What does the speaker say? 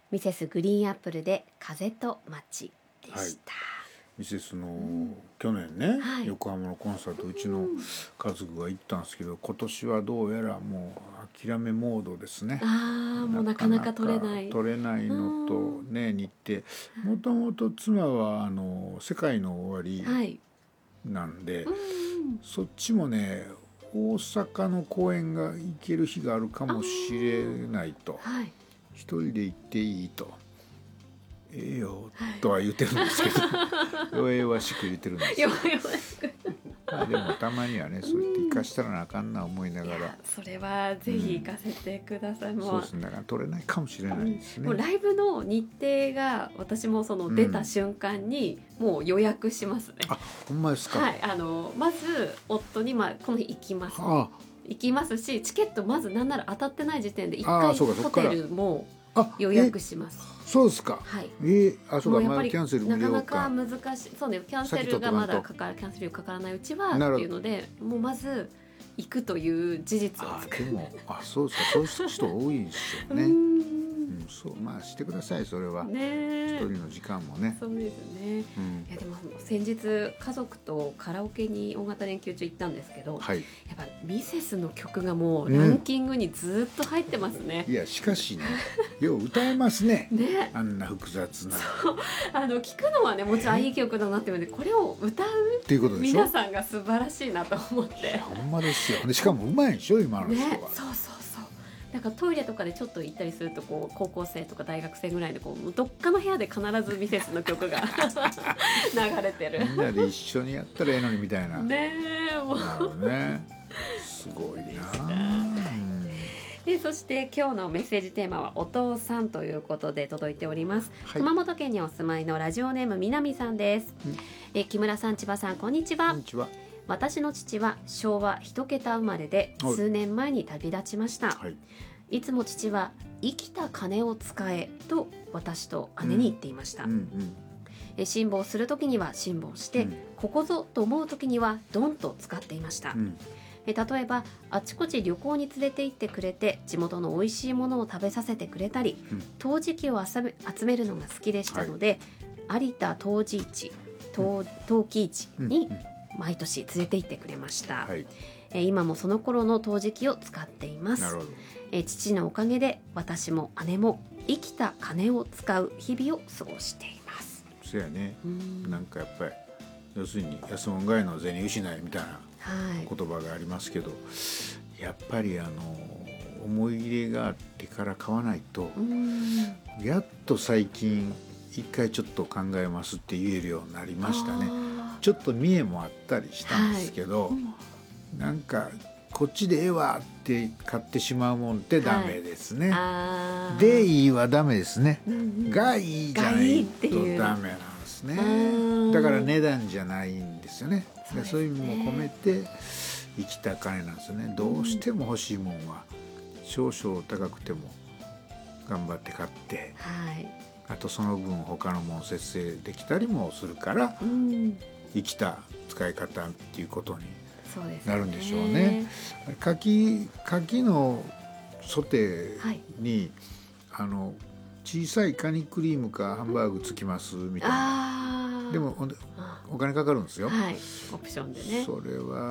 ミセスグリーンアップルで風と街でした、 ミセスの、去年ね、横浜のコンサートうちの家族が行ったんですけど、今年はどうやらもう諦めモードですね。 もうなかなか取れないのとね、日程もともと妻は世界の終わりなんで、そっちもね大阪の公演が行ける日があるかもしれないと、一人で行っていいと、よとは言ってるんですけど弱々しく言ってるんですよ。でもたまにはね、そうやって生かしたらなあかんな思いながら、 それはぜひ行かせてください。 そうですね、だから取れないかもしれないですね。 もうライブの日程が私もその出た瞬間にもう予約しますね。 ほんまですか。 まず夫に、この日行きます行きますし、チケットまずなんなら当たってない時点で一回ホテルも予約します。 そうですか。そうか、 やっぱりキャンセル無料か。 なかなか難しい。そうね、キャンセルがまだキャンセル料かからないうちはっていうので、もうまず行くという事実を作る。 でもそうですか、そういう人多いんですよね。そうしてください、それは。一人の時間もね。 そうですね。いやでも先日家族とカラオケに大型連休中行ったんですけど、やっぱミセスの曲がもうランキングにずっと入ってますね。 いやしかしね、よう歌えますね。あんな複雑な。 聞くのはね、もちろんいい曲だなっていうので、これを歌うっていうことでしょ。皆さんが素晴らしいなと思って。 ほんまですよ。しかもうまいでしょ、今の人は。 そうなんかトイレとかでちょっと行ったりすると、高校生とか大学生ぐらいでどっかの部屋で必ずミセスの曲が流れてる。 みんなで一緒にやったらええのにみたいな。 もうね、すごいな。 そして今日のメッセージテーマはお父さんということで届いております。熊本県にお住まいのラジオネーム南さんです。木村さん、千葉さん、こんにちは。私の父は昭和一桁生まれで数年前に旅立ちました。いつも父は生きた金を使えと私と姉に言っていました。辛抱する時には辛抱して、ここぞと思う時にはドンと使っていました。例えばあちこち旅行に連れて行ってくれて、地元の美味しいものを食べさせてくれたり、陶磁器を集めるのが好きでしたので、有田陶磁市陶器市に毎年連れて行ってくれました。今もその頃の陶磁器を使っています。父のおかげで私も姉も生きた金を使う日々を過ごしています。 そうやね。なんかやっぱり要するに安物買いの銭失いみたいな言葉がありますけど、やっぱり思い入れがあってから買わないと、やっと最近一回ちょっと考えますって言えるようになりましたね。ちょっと見栄もあったりしたんですけど、なんかこっちでええわって買ってしまうもんってダメですね。でいいはダメですね。がいいじゃないとダメなんですね。だから値段じゃないんですよね。そういう意味も込めて生きた金なんですよね。どうしても欲しいもんは少々高くても頑張って買って、あとその分他のもん節制できたりもするから、生きた使い方っていうことになるんでしょうね。柿のソテーに、小さいカニクリームかハンバーグつきますみたいな。でもお金かかるんですよ。 オプションでね。 それは